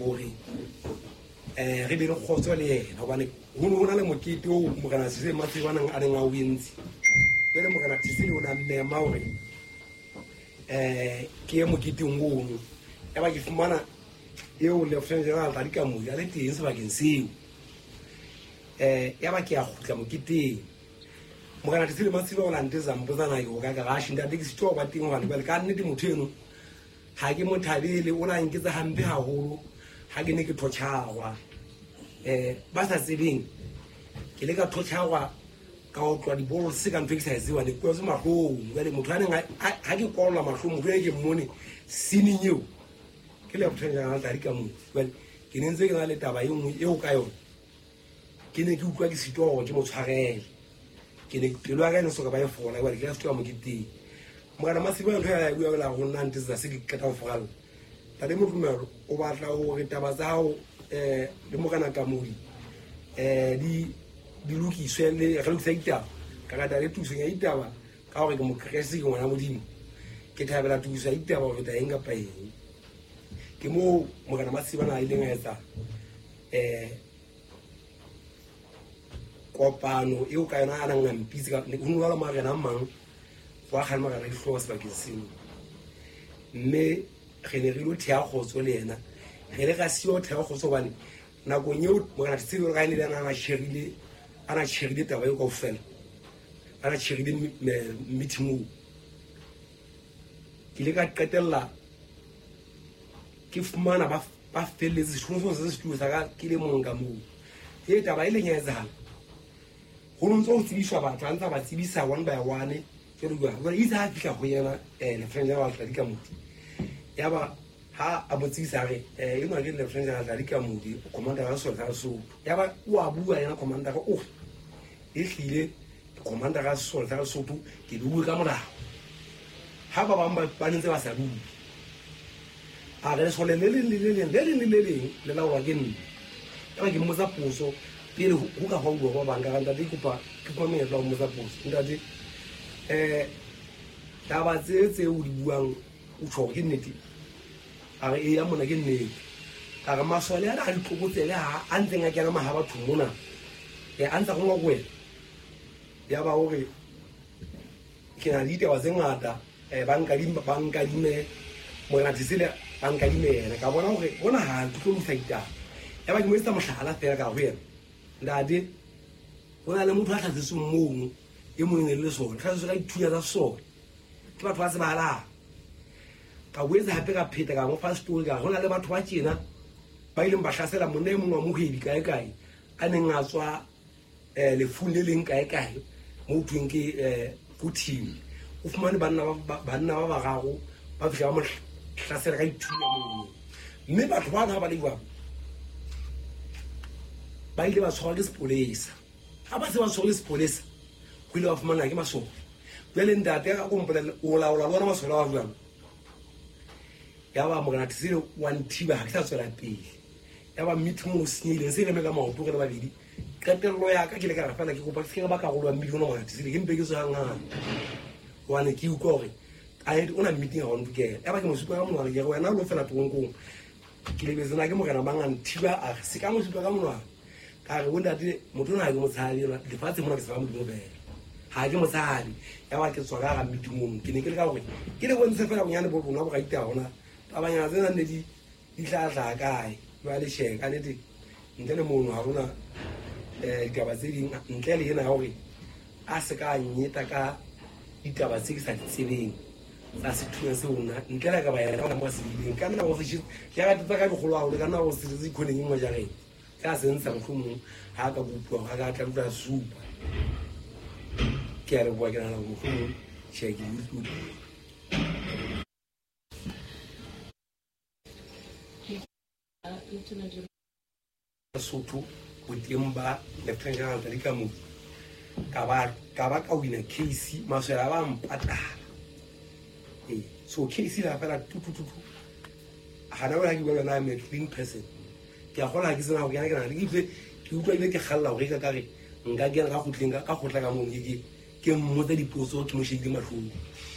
hore re be re khotso le yena hobane ho na le mokete o Morena Thisile Matsebana a neng a wintse le Morena Thisile o na mmema hore ke mokete ngono ya ba ke fumana eo Lieutenant General Radika Moya le teng sebakeng seo ya ba ke a khutla moketeng Morena Thisile Matsebana o la ntse zambozana yo ka ga shinda ke sitwa ba teng hobane ba le ka nnete motho eno ha ke mothabele o la nketsa hampe haholo ha ke ne ke thotshagwa ba sa tsebeng ke le ka thotshagwa ka o twa dibolo se ka ntwe ke sa itsewa le kwa se mahlong ga le motho a neng ha ke kolla mahlong motho e ke mmone sining eo ke le Lieutenant Radika Moya well ke ne ntse ke na le taba e nngwe eo ka yona ke ne ke utlwa ke sitwa ke mo tshwarele ke ne pelo ya ka ne soka ba e fola ba ke a sitwa mo ke teng Morena Matsebana ntho ya bua la go nna ntse tsa se ke keta go fogala tade mo tumelo o batla o re taba tsa ho le Morena Kamodi di lokiswe le re lokisa ditaba ka ga dare tuso ya ditaba ka gore ke mo kresi ke ngwana modimo ke thabela tuso ya ditaba go ta enga pa eng ke mo Morena Matsebana a ile nga etsa kopano eo ka yona a nang mpitse ka ne go nwa la marena mang wa ga magana di hlosa ba ke seng mme ge ne re lo thea khotso le yena ge le ga sio thea khotso bane nako nyeo Morena Thisile ga ile ana sherile taba yo go fela ana sherile meeting ke le ka qetella ke fumana ba feletse tsholo se se tlusa ka ke le monga mo e taba ile nyetsana go ntse o tsibiswa ba tla ba tsibisa one by one ke re ba isa fika go yena Lieutenant General Radika Moya ya ba ha a botsisa re e no ke Lieutenant General Radika Moya commander wa Soldier so ya ba wa bua yena commander ka o e hlile commander ga Soldier so ke bua ka mora ha ba ba ntse ba sa bua a re so le la wa ke nne ya ba ke mo tsa puso pele go ka go bua ba banga ga di kopa ke kwa me la mo tsa puso ndati taba tse o di buang o tsho ke nnete a re ya mona ke nnete a re masole a di tlokotsele ha a ntse nga kena mahaba thumona a ntse go ngwe ya ba o re ke na dite wa zengata banka di me Morena Thisile banka di me yena ka bona hore bona ha tlo mo faita ya ba ke mo etsa mohlala fela ka ho yena ndade bona le motho a tlhatse mong e mo ne le sona tlhatse ka ithuya tsa sona ke batho ba se bala ka wetsa hape ka pheta ka mo fa story ka hona le batho ba tjena ba ile ba hlasela monna e mong wa mohedi kae kae a neng a tswa le fune leng kae kae mo tweng ke Putin o fumane banna ba gago ba fika ba mo hlasela ka ithuya mo mme batho ba na ba le ba ile ba tshwara ke sepolesa ha ba se ba tshwara sepolesa go ile ba fumana ke masolo bele ntate a go mpolela o la bona masolo wa jwang ya ba Morena Thisile wa nthiba ha ke sa tswela pele ya ba meeting mo senyile se le me ka maoto ke le babedi qetello ya ka ke le ka rafela ke kopa ke ba ka go lwa mmidi Morena Thisile ke mpe ke tswa ngana wane ke u gore a e ona meeting ha on bukela ya ba ke mo supa ka monwana ke go wena lo fela tongkong ke le bezana ke Morena mangana thiba a se ka mo supa ka monwana ka re wona di motho na ke mo tshabi le fatse mona ke sa mo dibobela ha ke mo tshabi ya ba ke tswa ka meeting mo ke ne ke le ka gore ke le bontshe fela bonyane bo bona go ga ita hona abanya tsena ne di hlahla kae ba le sheka ne di ntele mono ha rona ditaba tse ding ntle le ena hore a se ka nyeta ka ditaba tse ke sa tsebeng tsa sethunya se ona ntle le ka ba ya ka mo se dileng ka nna go se ya ga tsa ka digolo ha o le ka nna go se se khoneng mo jareng ka se ntsa mhlomong ha ka bupwa ga ka tla supa ke a re bua ke na go mhlomong sheki YouTube Sotho go temba Lieutenant General Radika Moya ka ba ka wina case maswela ba mpata so case la fela tututu ha na wala ke bona na me clean person ke a gona ke sena go yana ke na ke utlwa ile ke galla go ka re nka ke ga go tlenga ka go tla ka mo ke mmotsa dipotso ke mo shedi mahlong